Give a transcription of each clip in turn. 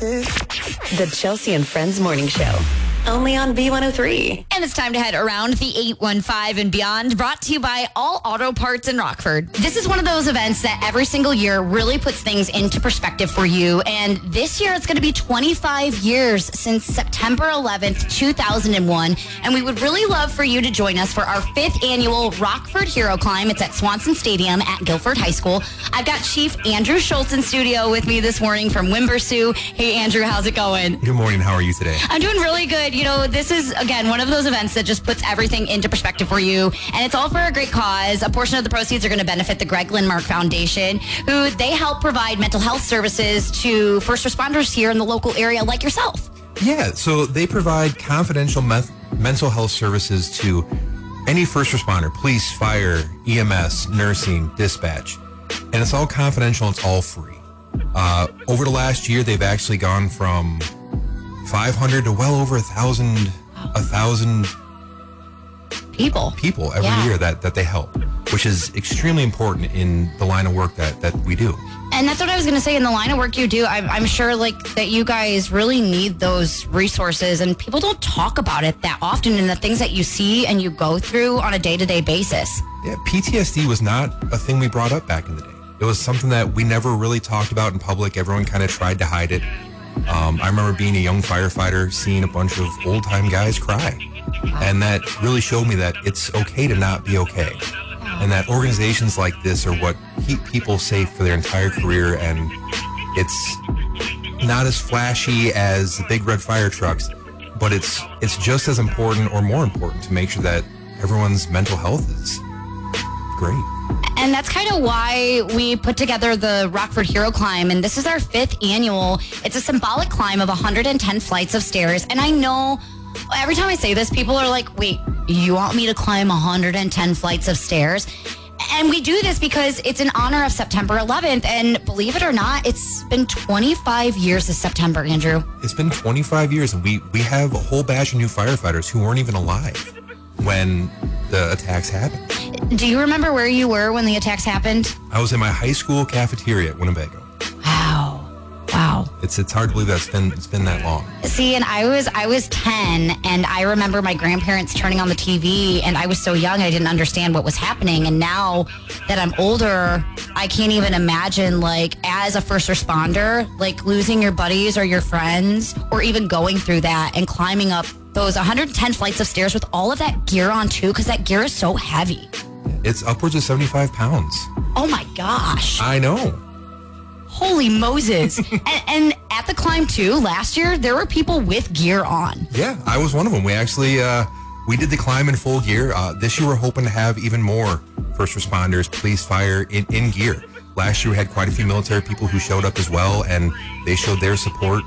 The Chelsea and Friends Morning Show. Only on B103. And it's time to head around the 815 and beyond, brought to you by All Auto Parts in Rockford. This is one of those events that every single year really puts things into perspective for you. And this year it's going to be 25 years since September 11th, 2001. And we would really love for you to join us for our 5th annual Rockford Hero Climb. It's at Swanson Stadium at Guilford High School. I've got Chief Andrew Schultz in studio with me this morning from Wimbersu. Hey, Andrew, how's it going? Good morning. How are you today? I'm doing really good. You know, this is, again, one of those events that just puts everything into perspective for you. And it's all for a great cause. A portion of the proceeds are going to benefit the Greg Lindmark Foundation, who they help provide mental health services to first responders here in the local area like yourself. Yeah, so they provide confidential mental health services to any first responder, police, fire, EMS, nursing, dispatch. And it's all confidential. It's all free. Over the last year, they've actually gone from 500 to well over 1,000 people every year that they help, which is extremely important in the line of work that we do. And that's what I was going to say. In the line of work you do, I'm sure that you guys really need those resources, and people don't talk about it that often, and the things that you see and you go through on a day-to-day basis. Yeah, PTSD was not a thing we brought up back in the day. It was something that we never really talked about in public. Everyone kind of tried to hide it. I remember being a young firefighter, seeing a bunch of old-time guys cry. And that really showed me that it's okay to not be okay. And that organizations like this are what keep people safe for their entire career. And it's not as flashy as the big red fire trucks, but it's just as important or more important to make sure that everyone's mental health is great. And that's kind of why we put together the Rockford Hero Climb. And this is our 5th annual. It's a symbolic climb of 110 flights of stairs. And I know every time I say this, people are like, wait, you want me to climb 110 flights of stairs? And we do this because it's in honor of September 11th. And believe it or not, it's been 25 years this September, Andrew. It's been 25 years. And we have a whole batch of new firefighters who weren't even alive when the attacks happened. Do you remember where you were when the attacks happened? I was in my high school cafeteria at Winnebago. Wow. It's hard to believe that it's been that long. See, and I was 10, and I remember my grandparents turning on the TV, and I was so young I didn't understand what was happening. And now that I'm older, I can't even imagine, like, as a first responder, like losing your buddies or your friends, or even going through that and climbing up those 110 flights of stairs with all of that gear on too, because that gear is so heavy. It's upwards of 75 pounds. Oh my gosh. I know. Holy Moses. and at the climb too, last year, there were people with gear on. Yeah, I was one of them. We actually, we did the climb in full gear. This year we're hoping to have even more first responders, police, fire in gear. Last year we had quite a few military people who showed up as well, and they showed their support.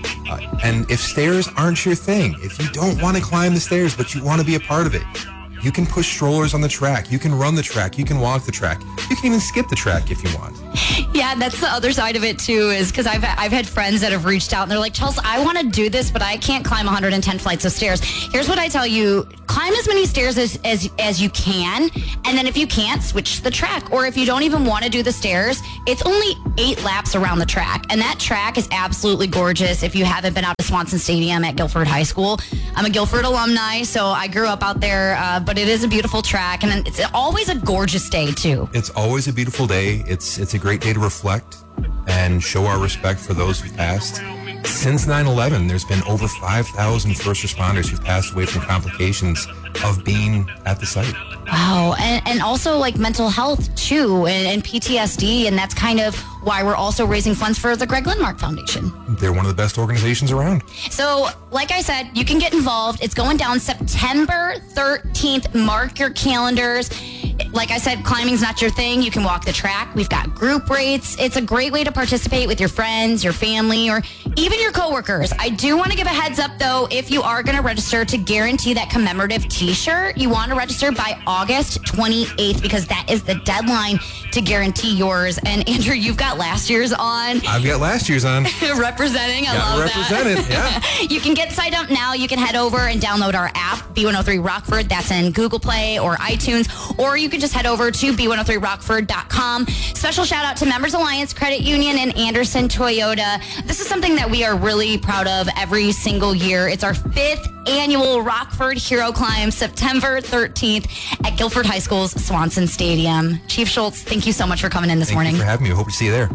And if stairs aren't your thing, if you don't want to climb the stairs, but you want to be a part of it, you can push strollers on the track. You can run the track. You can walk the track. You can even skip the track if you want. Yeah, that's the other side of it too, is because I've had friends that have reached out and they're like, Chelsea, I want to do this, but I can't climb 110 flights of stairs. Here's what I tell you. Climb as many stairs as you can, and then if you can't, switch the track. Or if you don't even want to do the stairs, it's only 8 laps around the track, and that track is absolutely gorgeous. If you haven't been out to Swanson Stadium at Guilford High School, I'm a Guilford alumni, so I grew up out there, but it is a beautiful track, and it's always a gorgeous day too. It's always a beautiful day. It's a great day to reflect and show our respect for those who've passed. Since 9/11, there's been over 5,000 first responders who've passed away from complications of being at the site. Wow. And also like mental health too, and PTSD, and that's kind of why we're also raising funds for the Greg Lindmark Foundation. They're one of the best organizations around. So, like I said, you can get involved. It's going down September 13th. Mark your calendars. Like I said, climbing's not your thing. You can walk the track. We've got group rates. It's a great way to participate with your friends, your family, or even your coworkers. I do want to give a heads up, though, if you are going to register to guarantee that commemorative t-shirt, you want to register by August 28th because that is the deadline to guarantee yours. And Andrew, you've got last year's on. I've got last year's on. Representing. I love represented, that. Yeah. You can get signed up now. You can head over and download our app, B103 Rockford. That's in Google Play or iTunes. Or you can just head over to b103rockford.com. Special shout out to Members Alliance Credit Union and Anderson Toyota. This is something that we are really proud of every single year. It's our 5th annual Rockford Hero Climb, September 13th at Guilford High School's Swanson Stadium. Chief Schultz, thank you so much for coming in this morning. Thank you for having me. I hope to see you there.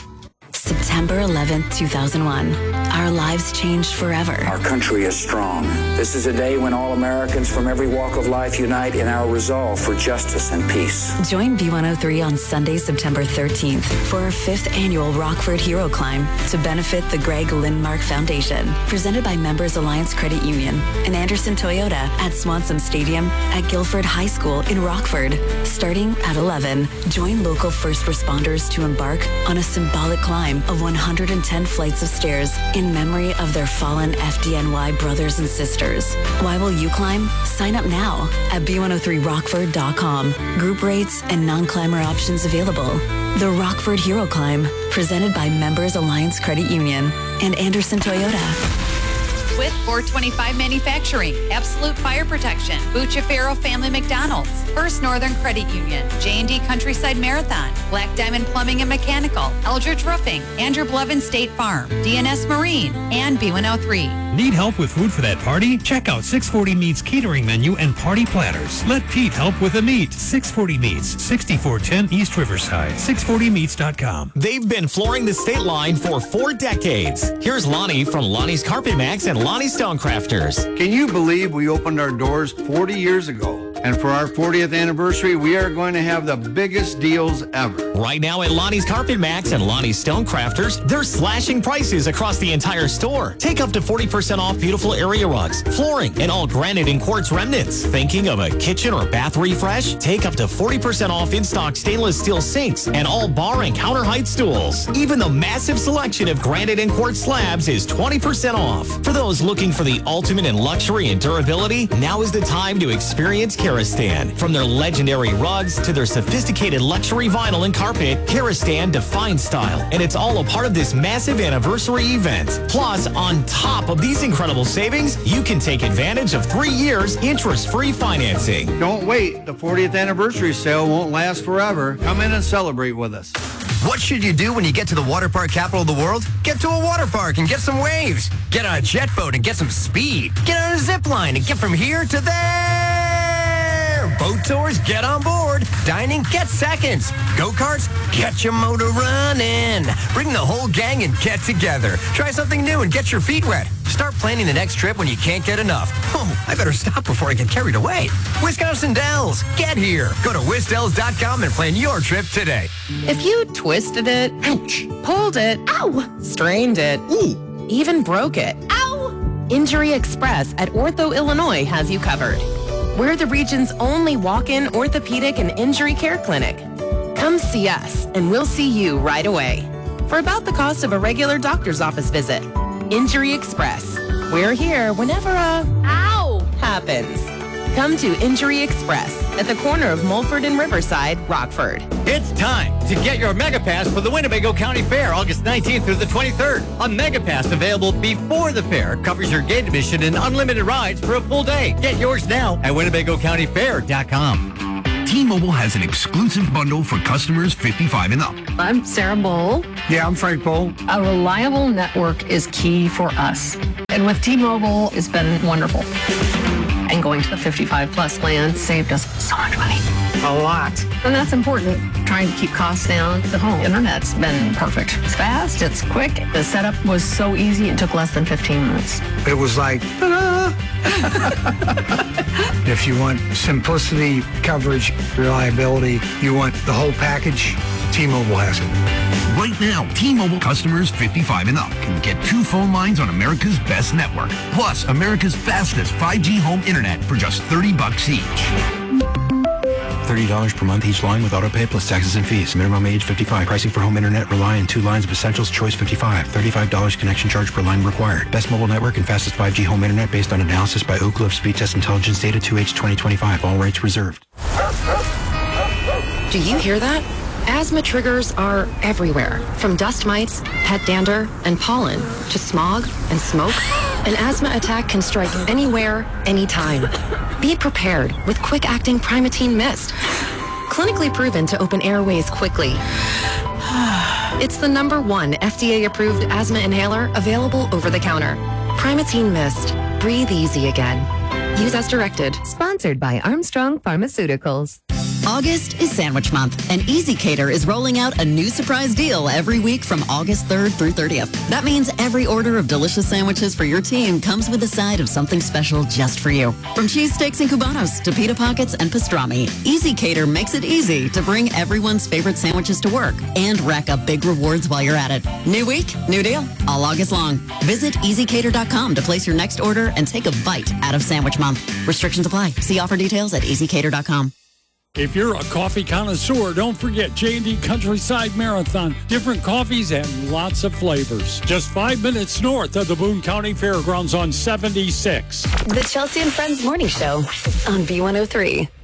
September 11th, 2001. Our lives changed forever. Our country is strong. This is a day when all Americans from every walk of life unite in our resolve for justice and peace. Join B103 on Sunday, September 13th for our 5th annual Rockford Hero Climb to benefit the Greg Lindmark Foundation. Presented by Members Alliance Credit Union and Anderson Toyota at Swanson Stadium at Guilford High School in Rockford. Starting at 11, join local first responders to embark on a symbolic climb of 110 flights of stairs in memory of their fallen FDNY brothers and sisters. Why will you climb? Sign up now at b103rockford.com. Group rates and non-climber options available. The Rockford Hero Climb, presented by Members Alliance Credit Union and Anderson Toyota. With 425 Manufacturing, Absolute Fire Protection, Bucciafero Family McDonald's, First Northern Credit Union, J&D Countryside Marathon, Black Diamond Plumbing and Mechanical, Eldridge Roofing, Andrew Blevin State Farm, DNS Marine, and B103. Need help with food for that party? Check out 640 Meats catering menu and party platters. Let Pete help with the meat. 640 Meats, 6410 East Riverside, 640meats.com. They've been flooring the state line for 4 decades. Here's Lonnie from Lonnie's Carpet Max and Lonnie Stonecrafters. Can you believe we opened our doors 40 years ago? And for our 40th anniversary, we are going to have the biggest deals ever. Right now at Lonnie's Carpet Max and Lonnie's Stonecrafters, they're slashing prices across the entire store. Take up to 40% off beautiful area rugs, flooring, and all granite and quartz remnants. Thinking of a kitchen or bath refresh? Take up to 40% off in-stock stainless steel sinks and all bar and counter height stools. Even the massive selection of granite and quartz slabs is 20% off. For those looking for the ultimate in luxury and durability, now is the time to experience Karastan. From their legendary rugs to their sophisticated luxury vinyl and carpet, Karastan defines style, and it's all a part of this massive anniversary event. Plus, on top of these incredible savings, you can take advantage of 3 years interest-free financing. Don't wait. The 40th anniversary sale won't last forever. Come in and celebrate with us. What should you do when you get to the water park capital of the world? Get to a water park and get some waves. Get on a jet boat and get some speed. Get on a zip line and get from here to there. Boat tours, get on board. Dining, get seconds. Go-karts, get your motor running. Bring the whole gang and get together. Try something new and get your feet wet. Start planning the next trip when you can't get enough. Oh, I better stop before I get carried away. Wisconsin Dells, get here. Go to wisdells.com and plan your trip today. If you twisted it, ouch, pulled it, ow, strained it, ooh, even broke it, ow, Injury Express at Ortho Illinois has you covered. We're the region's only walk-in orthopedic and injury care clinic. Come see us, and we'll see you right away. For about the cost of a regular doctor's office visit. Injury Express. We're here whenever a ow happens. Come to Injury Express at the corner of Mulford and Riverside, Rockford. It's time to get your Mega Pass for the Winnebago County Fair, August 19th through the 23rd. A Mega Pass available before the fair covers your gate admission and unlimited rides for a full day. Get yours now at WinnebagoCountyFair.com. T-Mobile has an exclusive bundle for customers 55 and up. I'm Sarah Bowl. Yeah, I'm Frank Bowl. A reliable network is key for us. And with T-Mobile, it's been wonderful. And going to the 55 plus plan saved us so much money. A lot. And that's important. Trying to keep costs down. The home internet's been perfect. It's fast, it's quick. The setup was so easy, it took less than 15 minutes. It was like, ta-da! If you want simplicity, coverage, reliability, you want the whole package, T-Mobile has it. Right now, T-Mobile customers 55 and up can get 2 phone lines on America's best network, plus America's fastest 5G home internet for just $30 each. $30 per month each line with auto pay plus taxes and fees. Minimum age 55. Pricing for home internet rely on 2 lines of essentials. Choice 55. $35 connection charge per line required. Best mobile network and fastest 5G home internet based on analysis by Oak Cliff Speed Test Intelligence Data 2H 2025. All rights reserved. Do you hear that? Asthma triggers are everywhere, from dust mites, pet dander, and pollen, to smog and smoke. An asthma attack can strike anywhere, anytime. Be prepared with quick-acting Primatene Mist. clinically proven to open airways quickly. It's the #1 FDA-approved asthma inhaler available over the counter. Primatene Mist. Breathe easy again. Use as directed. Sponsored by Armstrong Pharmaceuticals. August is Sandwich Month, and Easy Cater is rolling out a new surprise deal every week from August 3rd through 30th. That means every order of delicious sandwiches for your team comes with a side of something special just for you. From cheesesteaks and cubanos to pita pockets and pastrami, Easy Cater makes it easy to bring everyone's favorite sandwiches to work and rack up big rewards while you're at it. New week, new deal, all August long. Visit easycater.com to place your next order and take a bite out of Sandwich Month. Restrictions apply. See offer details at easycater.com. If you're a coffee connoisseur, don't forget J&D Countryside Marathon. Different coffees and lots of flavors. Just 5 minutes north of the Boone County Fairgrounds on 76. The Chelsea and Friends Morning Show on B103.